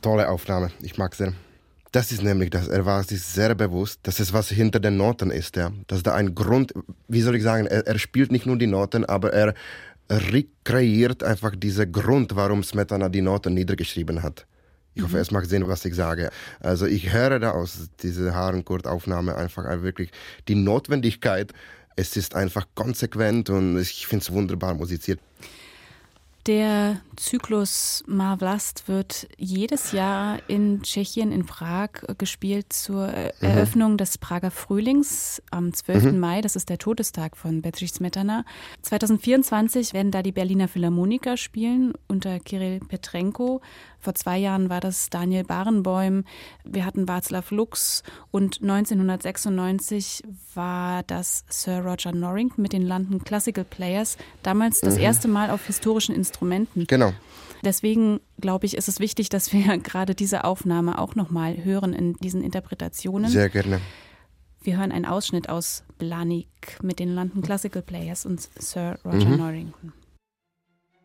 Tolle Aufnahme, ich mag sehr. Das ist nämlich das, er war sich sehr bewusst, dass es was hinter den Noten ist, ja. Dass da ein Grund, wie soll ich sagen, er spielt nicht nur die Noten, aber er rekreiert einfach diesen Grund, warum Smetana die Noten niedergeschrieben hat. Ich hoffe, es mag sehen, was ich sage. Also ich höre da aus dieser Harnoncourt-Aufnahme einfach wirklich die Notwendigkeit. Es ist einfach konsequent und ich finde es wunderbar musiziert. Der Zyklus Má Vlast wird jedes Jahr in Tschechien, in Prag, gespielt zur Eröffnung des Prager Frühlings am 12. Mai. Das ist der Todestag von Bedřich Smetana. 2024 werden da die Berliner Philharmoniker spielen unter Kirill Petrenko. Vor 2 Jahren war das Daniel Barenboim. Wir hatten Václav Lux und 1996 war das Sir Roger Norrington mit den London Classical Players. Damals das erste Mal auf historischen Instrumenten. Genau. Deswegen, glaube ich, ist es wichtig, dass wir gerade diese Aufnahme auch nochmal hören in diesen Interpretationen. Sehr gerne. Wir hören einen Ausschnitt aus Blanik mit den London Classical Players und Sir Roger Norrington.